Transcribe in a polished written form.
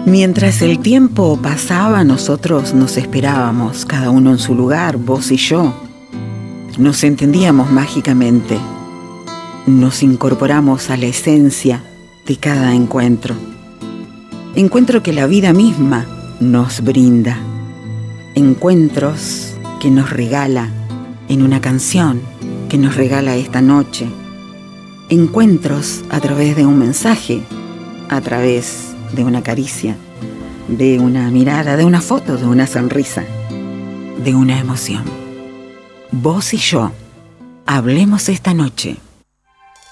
Mientras el tiempo pasaba, nosotros nos esperábamos, cada uno en su lugar, vos y yo. Nos entendíamos mágicamente. Nos incorporamos a la esencia de cada encuentro. Encuentro que la vida misma nos brinda. Encuentros que nos regala en una canción que nos regala esta noche. Encuentros a través de un mensaje, a través de una caricia, de una mirada, de una foto, de una sonrisa, de una emoción. Vos y yo, hablemos esta noche.